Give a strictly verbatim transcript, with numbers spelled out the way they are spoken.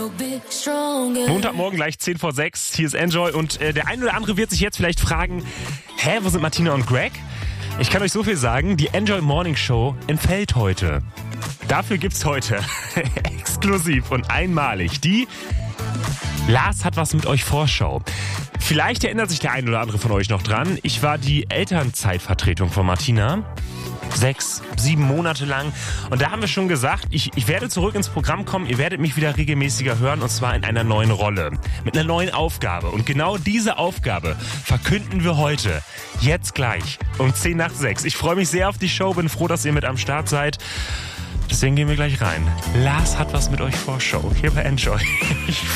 Montagmorgen gleich zehn vor sechs. Hier ist Enjoy und äh, der ein oder andere wird sich jetzt vielleicht fragen, hä, wo sind Martina und Greg? Ich kann euch so viel sagen, die Enjoy Morning Show entfällt heute. Dafür gibt's heute exklusiv und einmalig die Lars hat was mit euch Vorschau. Vielleicht erinnert sich der ein oder andere von euch noch dran. Ich war die Elternzeitvertretung von Martina. Sechs, sieben Monate lang. Und da haben wir schon gesagt, ich, ich werde zurück ins Programm kommen. Ihr werdet mich wieder regelmäßiger hören und zwar in einer neuen Rolle. Mit einer neuen Aufgabe. Und genau diese Aufgabe verkünden wir heute. Jetzt gleich um zehn nach sechs. Ich freue mich sehr auf die Show. Bin froh, dass ihr mit am Start seid. Deswegen gehen wir gleich rein. Lars hat was mit euch Vorschau. Hier bei Enjoy. Ich